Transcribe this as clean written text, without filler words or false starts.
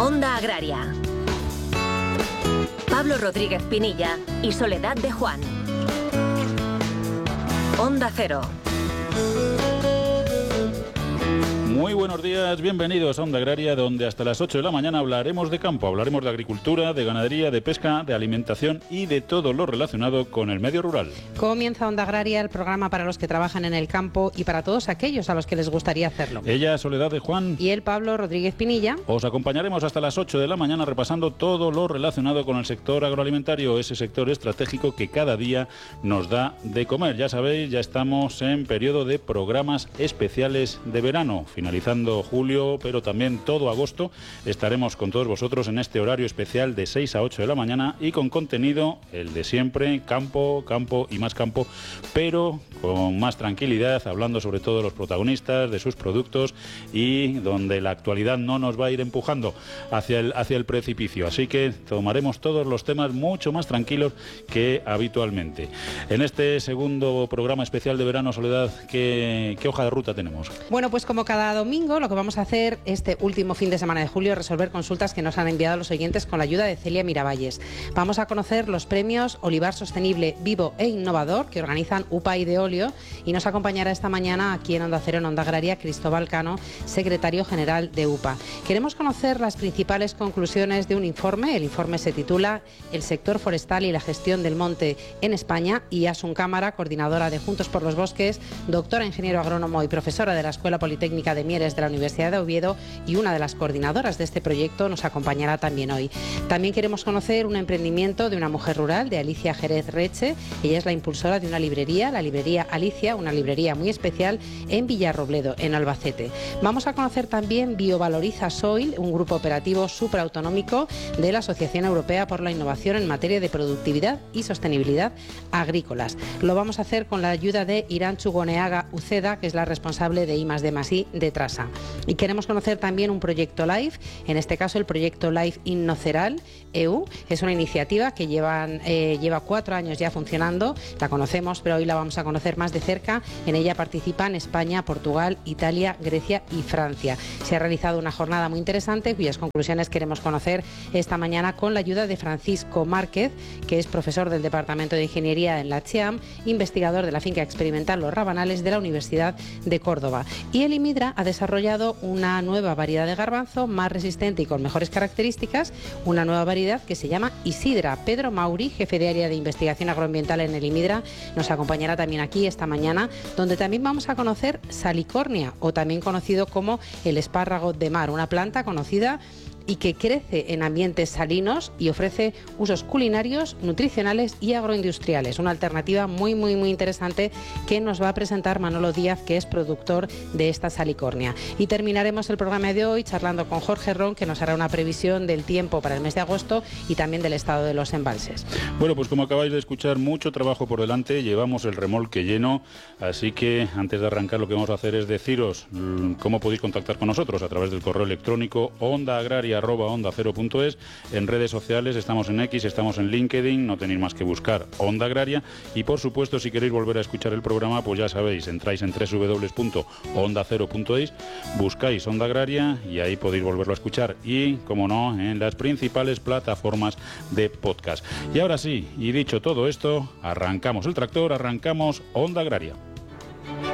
Onda Agraria. Pablo Rodríguez Pinilla y Soledad de Juan. Onda Cero. Muy buenos días, bienvenidos a Onda Agraria, donde hasta las 8 de la mañana hablaremos de campo, hablaremos de agricultura, de ganadería, de pesca, de alimentación y de todo lo relacionado con el medio rural. Comienza Onda Agraria, el programa para los que trabajan en el campo y para todos aquellos a los que les gustaría hacerlo. Ella, Soledad de Juan. Y él, Pablo Rodríguez Pinilla. Os acompañaremos hasta las 8 de la mañana repasando todo lo relacionado con el sector agroalimentario, ese sector estratégico que cada día nos da de comer. Ya sabéis, ya estamos en periodo de programas especiales de verano. Finalizando julio, pero también todo agosto, estaremos con todos vosotros en este horario especial de 6 a 8 de la mañana y con contenido, el de siempre, campo y más campo, pero con más tranquilidad, hablando sobre todo de los protagonistas, de sus productos y donde la actualidad no nos va a ir empujando hacia el precipicio. Así que tomaremos todos los temas mucho más tranquilos que habitualmente. En este segundo programa especial de verano, Soledad, ¿qué hoja de ruta tenemos? Bueno, pues como cada domingo, lo que vamos a hacer este último fin de semana de julio es resolver consultas que nos han enviado los oyentes con la ayuda de Celia Miravalles. Vamos a conocer los premios Olivar Sostenible Vivo e Innovador que organizan UPA y de Olio, y nos acompañará esta mañana aquí en Onda Cero, en Onda Agraria, Cristóbal Cano, secretario general de UPA. Queremos conocer las principales conclusiones de un informe. El informe se titula El sector forestal y la gestión del monte en España, y Asun Cámara, coordinadora de Juntos por los Bosques, doctora ingeniero agrónomo y profesora de la Escuela Politécnica de Mieres de la Universidad de Oviedo y una de las coordinadoras de este proyecto, nos acompañará también hoy. También queremos conocer un emprendimiento de una mujer rural, de Alicia Jerez Reche. Ella es la impulsora de una librería, la librería Alicia, una librería muy especial en Villarrobledo, en Albacete. Vamos a conocer también Biovaloriza Soil, un grupo operativo superautonómico de la Asociación Europea por la Innovación en materia de productividad y sostenibilidad agrícolas. Lo vamos a hacer con la ayuda de Irantxu Goneaga Uceda, que es la responsable de I+D+I de Trasa. Y queremos conocer también un proyecto LIFE, en este caso el proyecto LIFE Innoceral EU. Es una iniciativa que lleva 4 años ya funcionando, la conocemos, pero hoy la vamos a conocer más de cerca. En ella participan España, Portugal, Italia, Grecia y Francia. Se ha realizado una jornada muy interesante cuyas conclusiones queremos conocer esta mañana con la ayuda de Francisco Márquez, que es profesor del Departamento de Ingeniería en la CHEAM, investigador de la finca experimental Los Rabanales de la Universidad de Córdoba. Y el IMIDRA ha desarrollado una nueva variedad de garbanzo más resistente y con mejores características, una nueva variedad que se llama Isidra. Pedro Mauri, jefe de área de investigación agroambiental en el IMIDRA, nos acompañará también aquí esta mañana, donde también vamos a conocer Salicornia, o también conocido como el espárrago de mar, una planta conocida y que crece en ambientes salinos y ofrece usos culinarios, nutricionales y agroindustriales. Una alternativa muy interesante que nos va a presentar Manolo Díaz, que es productor de esta Salicornia. Y terminaremos el programa de hoy charlando con Jorge Ron, que nos hará una previsión del tiempo para el mes de agosto y también del estado de los embalses. Bueno, pues como acabáis de escuchar, mucho trabajo por delante, llevamos el remolque lleno, así que antes de arrancar lo que vamos a hacer es deciros cómo podéis contactar con nosotros a través del correo electrónico ondaagraria@ondacero.es. En redes sociales estamos en X, estamos en LinkedIn, no tenéis más que buscar Onda Agraria, y por supuesto si queréis volver a escuchar el programa, pues ya sabéis, entráis en www.ondacero.es, buscáis Onda Agraria y ahí podéis volverlo a escuchar, y como no, en las principales plataformas de podcast. Y ahora sí, y dicho todo esto, arrancamos el tractor, arrancamos Onda Agraria.